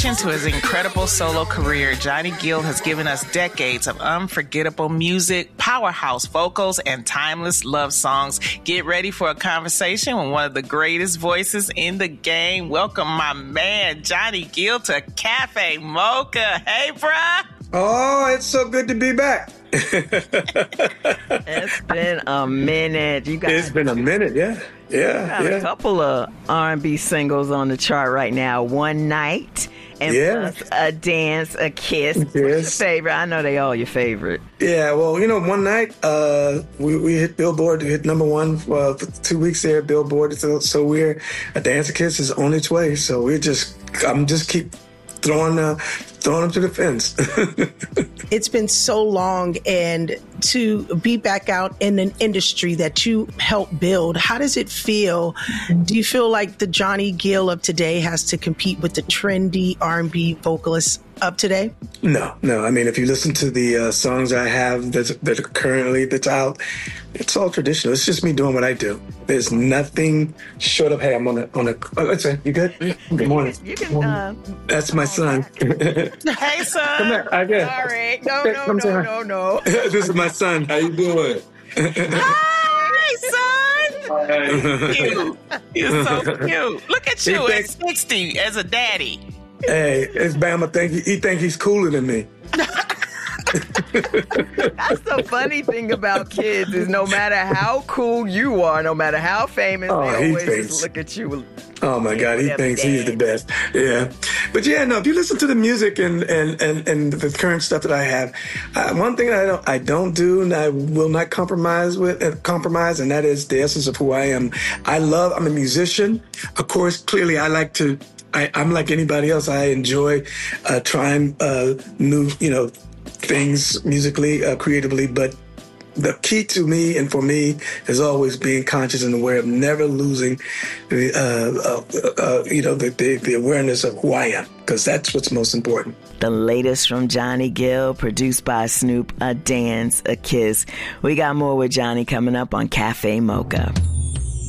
To his incredible solo career, Johnny Gill has given us decades of unforgettable music, powerhouse vocals, and timeless love songs. Get ready for a conversation with one of the greatest voices in the game. Welcome my man, Johnny Gill, to Cafe Mocha. Hey, bruh. Oh, it's so good to be back. It's been a minute. It's been a minute, yeah. A couple of R&B singles on the chart right now. One Night and plus A Dance, A Kiss. What's your favorite? I know they all your favorite. Yeah, well, One Night, we hit Billboard, we hit number one for 2 weeks there at Billboard. So we're A Dance, A Kiss is on its way. So I'm just keep throwing them to the fence. It's been so long, and to be back out in an industry that you helped build, how does it feel? Do you feel like the Johnny Gill of today has to compete with the trendy R&B vocalists of today? No. I mean, if you listen to the songs I have that are currently that's out, it's all traditional. It's just me doing what I do. There's nothing short of, hey, I'm on a. Let's say, you good? Good morning. You can. That's my son. Hey, son. Come here. I guess. Sorry. No. This is my son. How you doing? Hi, son. Hi. Cute. You're so cute. Look at you at 60 as a daddy. Hey, it's Bama. He think he's cooler than me. That's the funny thing about kids is no matter how cool you are, no matter how famous, they always just look at you. Oh my God, he thinks he's the best. Yeah, but if you listen to the music and the current stuff that I have, one thing I don't do and I will not compromise, and that is the essence of who I am. I'm a musician. Of course, clearly I'm like anybody else. I enjoy trying new, things musically, creatively, but the key to me and for me is always being conscious and aware of never losing the awareness of who I am, because that's what's most important. The latest from Johnny Gill, produced by Snoop, A Dance, A Kiss. We got more with Johnny coming up on Cafe Mocha.